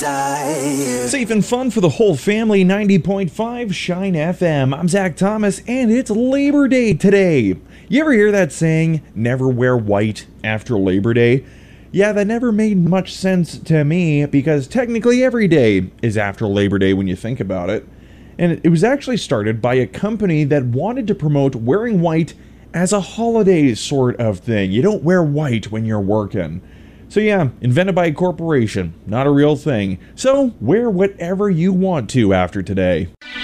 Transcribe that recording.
desire. Safe and fun for the whole family, 90.5 Shine FM. I'm Zach Thomas, and it's Labor Day today. You ever hear that saying, never wear white after Labor Day? Yeah, that never made much sense to me, because technically every day is after Labor Day when you think about it. And it was actually started by a company that wanted to promote wearing white as a holiday sort of thing. You don't wear white when you're working. So yeah, invented by a corporation, not a real thing. So wear whatever you want to after today.